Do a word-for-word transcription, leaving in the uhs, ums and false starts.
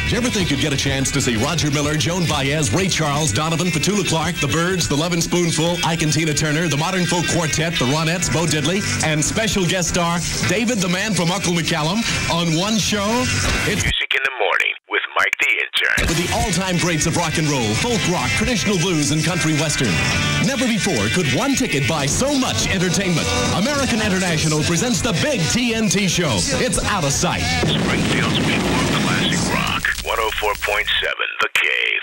Did you ever think you'd get a chance to see Roger Miller, Joan Baez, Ray Charles, Donovan, Petula Clark, The Byrds, The Lovin' Spoonful, Ike and Tina Turner, The Modern Folk Quartet, The Ronettes, Bo Diddley, and special guest star David the Man from Uncle McCallum on one show? It's Music in the Morning with Mike the Intern. with the all-time greats of rock and roll, folk rock, traditional blues, and country western. Never before could one ticket buy so much entertainment. American International presents the Big T N T Show. It's out of sight. Springfield's Big One Classic Rock. one oh four point seven The Cave.